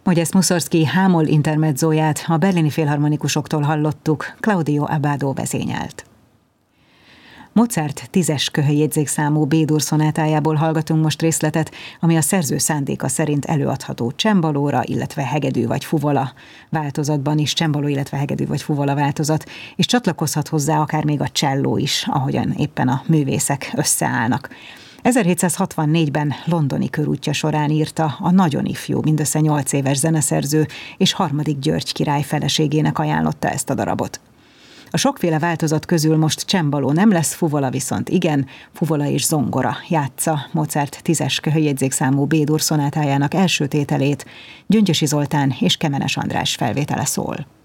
Modest Mussorgsky H-moll intermezzóját a berlini filharmonikusoktól hallottuk, Claudio Abbado vezényelt. Mozart 10-es köhöjegyzékszámú B-dur szonátájából hallgatunk most részletet, ami a szerző szándéka szerint előadható csembalóra, illetve hegedű vagy fuvola változatban is, csembaló, illetve hegedű vagy fuvola változat, és csatlakozhat hozzá akár még a cselló is, ahogyan éppen a művészek összeállnak. 1764-ben londoni körútja során írta a nagyon ifjú, mindössze 8 éves zeneszerző, és Harmadik György király feleségének ajánlotta ezt a darabot. A sokféle változat közül most csembaló nem lesz, fuvola viszont igen, fuvola és zongora játsza Mozart 10-es köhöjegyzékszámú B-dur szonátájának első tételét, Gyöngyösi Zoltán és Kemenes András felvétele szól.